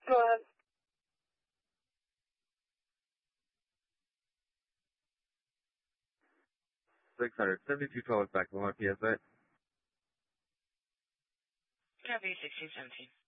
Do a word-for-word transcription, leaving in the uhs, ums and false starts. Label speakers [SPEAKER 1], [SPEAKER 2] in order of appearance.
[SPEAKER 1] Go ahead.
[SPEAKER 2] six hundred seventy-two twelve back to one P S A.
[SPEAKER 3] Copy sixteen seventeen.